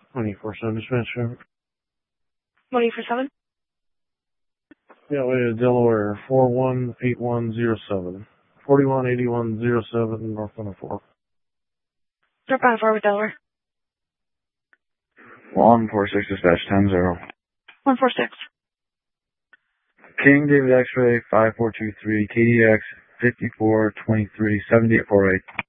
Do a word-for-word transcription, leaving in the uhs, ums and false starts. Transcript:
twenty-four seven dispatch traffic. twenty-four seven? Yeah, way to Delaware, four one eight one zero seven. forty-one eighty-one zero seven, North one oh four. North one oh four with Delaware. one four six dispatch, ten zero. one four six. King David X-ray, five four two three, K D X, fifty-four twenty-three, seventy-eight forty-eight.